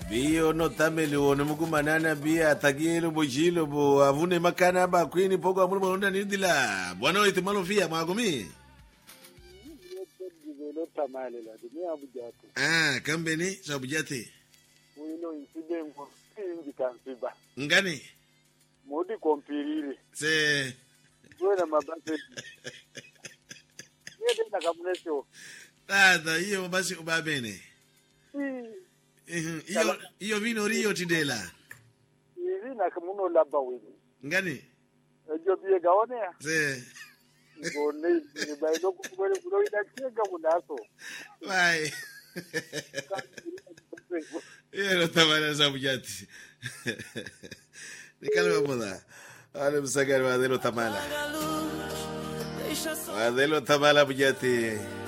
Bio no tameli wono mukumanana bia tagilo bojilo bo avune makana ba kwini pogo amulmo onda nidila. Bwana wetu malofia magumi. Kambeni sabujati. Wino insidengo injikansiba. Ngani? Modi kompiriri. Se. Wena mabase. Yeye na kamnesho. Hiyo basi ubabene. Iyo vino rio tidela. Hivi na kamuno laba wini. Ngani? Ejo biye gaone ya. Se. Ngone ni bailo kubere kulo idakiega munaso. Bye. Yero tamana sabujati. Nikalma moda. Ale msagari wadelo tamala. Wadelo tamala bujati.